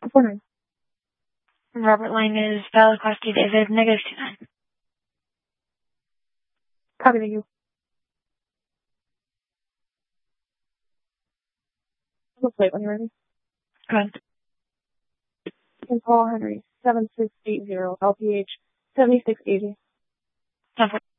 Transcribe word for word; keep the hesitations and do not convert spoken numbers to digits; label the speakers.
Speaker 1: four nine.
Speaker 2: Robert Lang is valid Class D David, negative two nine.
Speaker 1: Copy, thank you. Let's wait when you're ready.
Speaker 2: Go ahead.
Speaker 1: And Paul Henry, seven six eight zero, L P H, seventy-six eighty.
Speaker 2: ten four.